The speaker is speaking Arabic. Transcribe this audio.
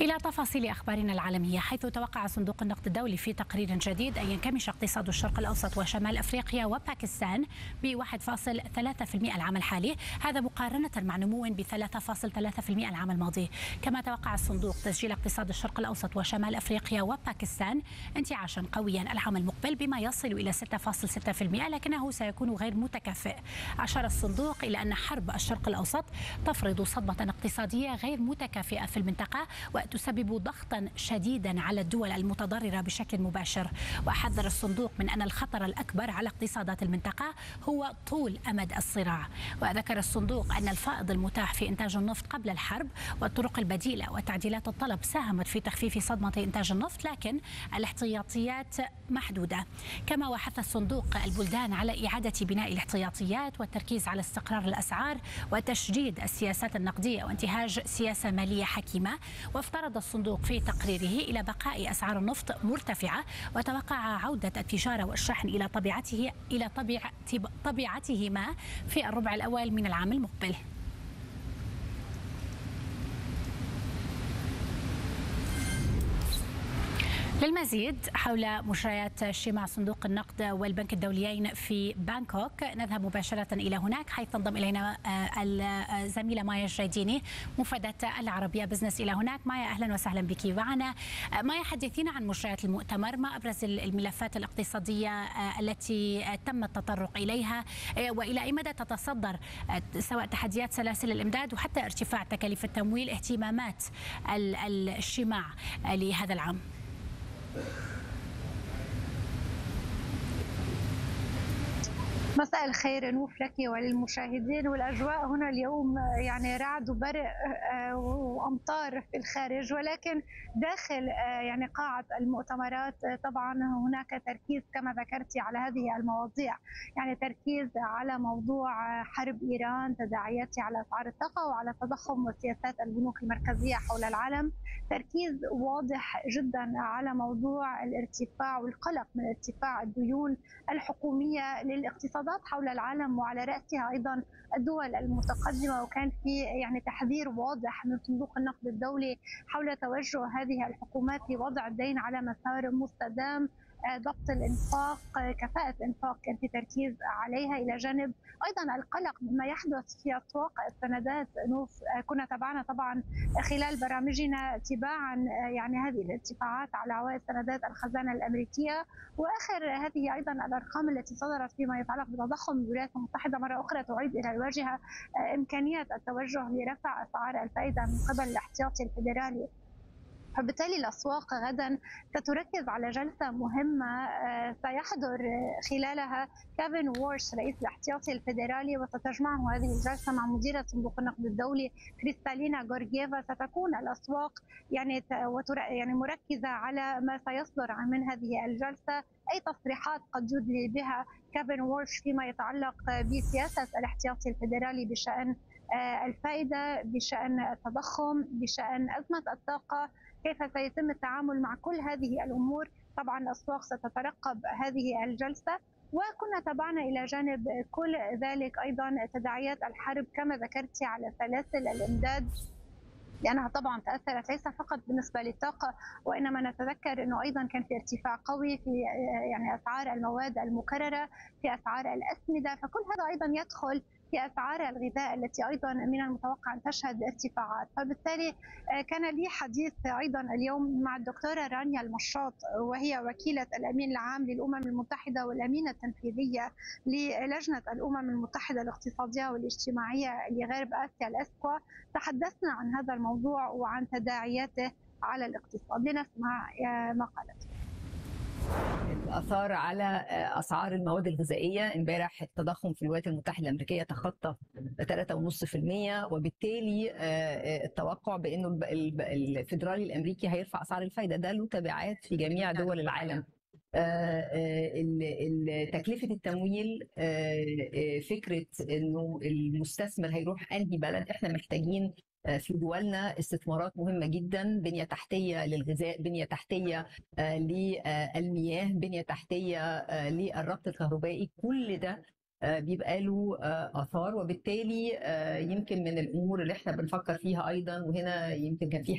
إلى تفاصيل أخبارنا العالمية، حيث توقع صندوق النقد الدولي في تقرير جديد أن ينكمش اقتصاد الشرق الأوسط وشمال أفريقيا وباكستان ب 1.3% العام الحالي، هذا مقارنة مع نمو ب 3.3% العام الماضي. كما توقع الصندوق تسجيل اقتصاد الشرق الأوسط وشمال أفريقيا وباكستان انتعاشا قويا العام المقبل بما يصل إلى 6.6%، لكنه سيكون غير متكافئ. أشار الصندوق إلى أن حرب الشرق الأوسط تفرض صدمة اقتصادية غير متكافئة في المنطقة وتسبب ضغطا شديدا على الدول المتضررة بشكل مباشر. وحذر الصندوق من أن الخطر الأكبر على اقتصادات المنطقة هو طول أمد الصراع. وذكر الصندوق أن الفائض المتاح في إنتاج النفط قبل الحرب والطرق البديلة وتعديلات الطلب ساهمت في تخفيف صدمة إنتاج النفط، لكن الاحتياطيات محدودة. كما وحث الصندوق البلدان على إعادة بناء الاحتياطيات والتركيز على استقرار الأسعار وتشديد السياسات النقدية وانتهاج سياسة مالية حكيمة. وافترض الصندوق في تقريره إلى بقاء أسعار النفط مرتفعة، وتوقع عودة التجارة والشحن إلى طبيعتهما في الربع الأول من العام المقبل. للمزيد حول مجريات اجتماع صندوق النقد والبنك الدوليين في بانكوك نذهب مباشرة إلى هناك، حيث تنضم إلينا الزميلة مايا الجايديني مفادة العربية بزنس إلى هناك. مايا، أهلا وسهلا بك معنا. مايا، حدثينا عن مجريات المؤتمر، ما أبرز الملفات الاقتصادية التي تم التطرق إليها، وإلى أي مدى تتصدر سواء تحديات سلاسل الإمداد وحتى ارتفاع تكاليف التمويل اهتمامات الاجتماع لهذا العام؟ مساء الخير نوف لك وللمشاهدين. والأجواء هنا اليوم يعني رعد وبرق وأمطار في الخارج، ولكن داخل يعني قاعة المؤتمرات طبعا هناك تركيز كما ذكرتي على هذه المواضيع، يعني تركيز على موضوع حرب إيران، تداعياتها على أسعار الطاقة وعلى التضخم وسياسات البنوك المركزية حول العالم، تركيز واضح جدا على موضوع الارتفاع والقلق من ارتفاع الديون الحكومية للاقتصادات حول العالم وعلى رأسها أيضا الدول المتقدمة. وكان في يعني تحذير واضح من صندوق النقد الدولي حول توجه هذه الحكومات لوضع الدين على مسار مستدام، ضبط الانفاق، كفاءة الانفاق كان في تركيز عليها، إلى جانب أيضا القلق مما يحدث في أسواق السندات. نوف كنا تابعنا طبعا خلال برامجنا تباعا يعني هذه الارتفاعات على عوائد سندات الخزانة الأمريكية، وآخر هذه أيضا الأرقام التي صدرت فيما يتعلق بتضخم الولايات المتحدة مرة أخرى تعيد إلى الواجهة إمكانية التوجه لرفع أسعار الفائدة من قبل الاحتياطي الفيدرالي. فبالتالي الأسواق غدا ستركز على جلسة مهمة سيحضر خلالها كيفن وورش رئيس الاحتياطي الفيدرالي، وستجمعه هذه الجلسة مع مديرة صندوق النقد الدولي كريستالينا غورجييفا. ستكون الأسواق يعني مركزة على ما سيصدر من هذه الجلسة، أي تصريحات قد يدلي بها كيفن وورش فيما يتعلق بسياسة الاحتياطي الفيدرالي بشأن الفائدة، بشأن التضخم، بشأن أزمة الطاقة، كيف سيتم التعامل مع كل هذه الأمور. طبعا الأسواق ستترقب هذه الجلسة، وكنا تابعنا إلى جانب كل ذلك أيضا تداعيات الحرب كما ذكرتي على سلاسل الإمداد، لأنها طبعا تأثرت ليس فقط بالنسبة للطاقة، وإنما نتذكر أنه أيضا كان في ارتفاع قوي في يعني أسعار المواد المكررة، في أسعار الأسمدة، فكل هذا أيضا يدخل في أسعار الغذاء التي أيضا من المتوقع أن تشهد ارتفاعات. فبالتالي كان لي حديث أيضا اليوم مع الدكتورة رانيا المشاط، وهي وكيلة الأمين العام للأمم المتحدة والأمينة التنفيذية للجنة الأمم المتحدة الاقتصادية والاجتماعية لغرب آسيا الأسكوا. تحدثنا عن هذا الموضوع وعن تداعياته على الاقتصاد، لنسمع ما قالت. الآثار على أسعار المواد الغذائية. امبارح التضخم في الولايات المتحدة الأمريكية تخطى 3.5%، وبالتالي التوقع بأنه الفيدرالي الأمريكي هيرفع أسعار الفايدة. ده له تبعات في جميع دول العالم. تكلفة التمويل، فكرة أنه المستثمر هيروح أنهي بلد. احنا محتاجين في دولنا استثمارات مهمة جدا، بنية تحتية للغذاء، بنية تحتية للمياه، بنية تحتية للربط الكهربائي. كل ده بيبقى له آثار، وبالتالي يمكن من الأمور اللي احنا بنفكر فيها أيضا. وهنا يمكن كان في